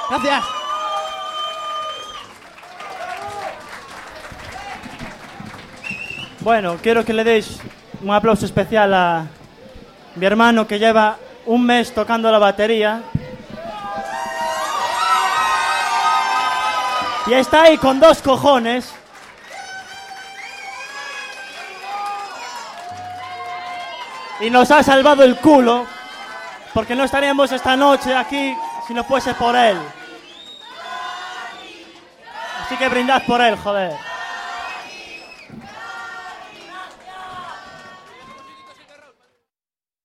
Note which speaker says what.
Speaker 1: Gracias.
Speaker 2: Bueno, quiero que le deis un aplauso especial a mi hermano que lleva un mes tocando la batería. Y está ahí con 2 cojones. Y nos ha salvado el culo. Porque no estaríamos esta noche aquí si no fuese por él. Así que brindad por él, joder.